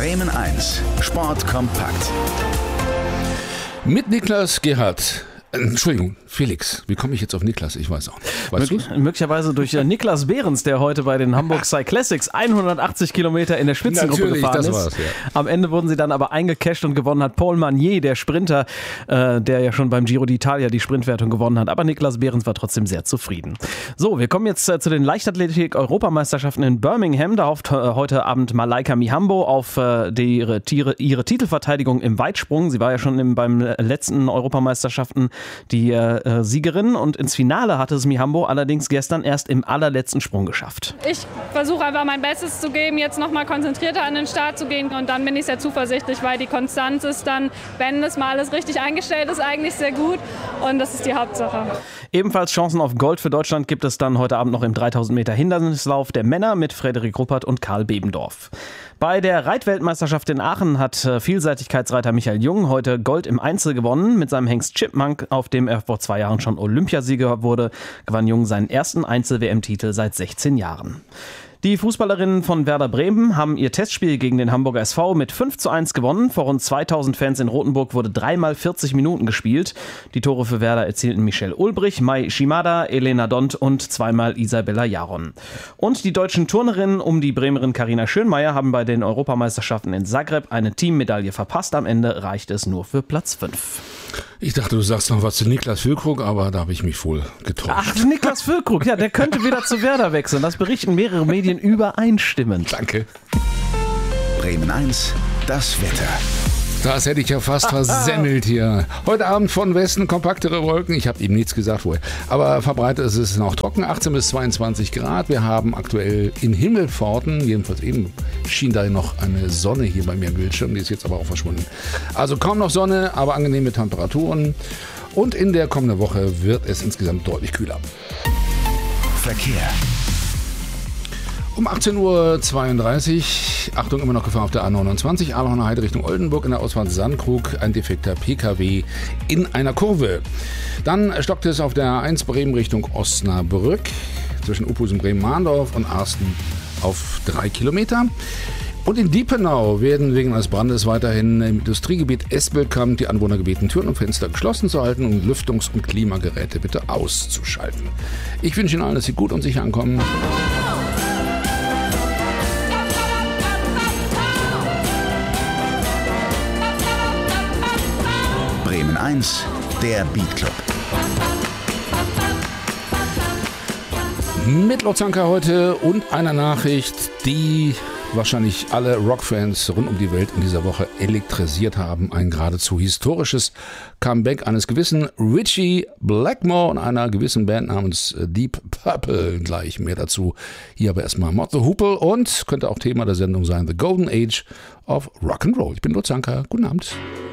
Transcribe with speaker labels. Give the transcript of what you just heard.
Speaker 1: Bremen 1, Sport kompakt.
Speaker 2: Mit Niklas Gerhardt. Entschuldigung, Felix, wie komme ich jetzt auf Niklas? Ich weiß auch nicht. Weißt du's?
Speaker 3: Möglicherweise durch Niklas Behrens, der heute bei den Hamburg Cyclassics 180 Kilometer in der Spitzengruppe gefahren ist.
Speaker 2: War's, ja.
Speaker 3: Am Ende wurden sie dann aber eingecasht und gewonnen hat Paul Magnier, der Sprinter, der ja schon beim Giro d'Italia die Sprintwertung gewonnen hat. Aber Niklas Behrens war trotzdem sehr zufrieden. So, wir kommen jetzt zu den Leichtathletik-Europameisterschaften in Birmingham. Da hofft heute Abend Malaika Mihambo auf ihre Titelverteidigung im Weitsprung. Sie war ja schon beim letzten Europameisterschaften die Siegerin und ins Finale hatte es Mihambo allerdings gestern erst im allerletzten Sprung geschafft.
Speaker 4: Ich versuche einfach mein Bestes zu geben, jetzt nochmal konzentrierter an den Start zu gehen und dann bin ich sehr zuversichtlich, weil die Konstanz ist dann, wenn das mal alles richtig eingestellt ist, eigentlich sehr gut und das ist die Hauptsache.
Speaker 3: Ebenfalls Chancen auf Gold für Deutschland gibt es dann heute Abend noch im 3000 Meter Hindernislauf der Männer mit Frederik Ruppert und Karl Bebendorf. Bei der Reitweltmeisterschaft in Aachen hat Vielseitigkeitsreiter Michael Jung heute Gold im Einzel gewonnen. Mit seinem Hengst Chipmunk, auf dem er vor 2 Jahren schon Olympiasieger wurde, gewann Jung seinen ersten Einzel-WM-Titel seit 16 Jahren. Die Fußballerinnen von Werder Bremen haben ihr Testspiel gegen den Hamburger SV mit 5:1 gewonnen. Vor rund 2000 Fans in Rothenburg wurde 3x 40 Minuten gespielt. Die Tore für Werder erzielten Michelle Ulbrich, Mai Shimada, Elena Dont und 2x Isabella Jaron. Und die deutschen Turnerinnen um die Bremerin Carina Schönmeier haben bei den Europameisterschaften in Zagreb eine Teammedaille verpasst. Am Ende reichte es nur für Platz 5.
Speaker 2: Ich dachte, du sagst noch was zu Niklas Füllkrug, aber da habe ich mich wohl getäuscht.
Speaker 3: Ach, Niklas Füllkrug, ja, der könnte wieder zu Werder wechseln. Das berichten mehrere Medien übereinstimmend.
Speaker 2: Danke.
Speaker 1: Bremen 1, das Wetter.
Speaker 2: Das hätte ich ja fast versemmelt hier. Heute Abend von Westen kompaktere Wolken. Ich habe ihm nichts gesagt vorher. Aber verbreitet ist es noch trocken, 18 bis 22 Grad. Wir haben aktuell in Himmelpforten, jedenfalls eben schien da noch eine Sonne hier bei mir im Bildschirm. Die ist jetzt aber auch verschwunden. Also kaum noch Sonne, aber angenehme Temperaturen. Und in der kommenden Woche wird es insgesamt deutlich kühler.
Speaker 1: Verkehr.
Speaker 2: Um 18:32 Uhr, Achtung, immer noch Gefahr auf der A29, Aalhorner Heide Richtung Oldenburg, in der Ausfahrt Sandkrug, ein defekter PKW in einer Kurve. Dann stockt es auf der A1 Bremen Richtung Osnabrück, zwischen Opusen Bremen-Mahndorf und Arsten auf 3 Kilometer. Und in Diepenau werden wegen eines Brandes weiterhin im Industriegebiet Espelkamp die Anwohner gebeten, Türen und Fenster geschlossen zu halten und Lüftungs- und Klimageräte bitte auszuschalten. Ich wünsche Ihnen allen, dass Sie gut und sicher ankommen.
Speaker 1: Bremen 1, der Beat Club.
Speaker 2: Mit Lozanka heute und einer Nachricht, die wahrscheinlich alle Rockfans rund um die Welt in dieser Woche elektrisiert haben. Ein geradezu historisches Comeback eines gewissen Richie Blackmore und einer gewissen Band namens Deep Purple. Gleich mehr dazu. Hier aber erstmal Mott the Hoople und könnte auch Thema der Sendung sein, The Golden Age of Rock'n'Roll. Ich bin Lozanka. Guten Abend.